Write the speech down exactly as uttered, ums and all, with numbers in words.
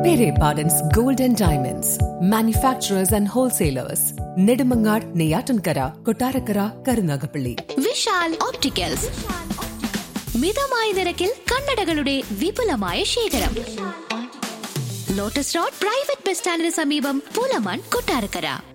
Pere Pardon's Gold and Diamonds, manufacturers and wholesalers, Nedumangad, Neyatankara, Kottarakara, Karunagapalli. Vishal opticals മിതമായ നിരക്കിൽ കണ്ണടകളുടെ വിപുലമായ ശേഖരം. ലോട്ടസ് റോഡ് പ്രൈവറ്റ് ബസ് സ്റ്റാൻഡിന് സമീപം പുലമൺ, കൊട്ടാരക്കര.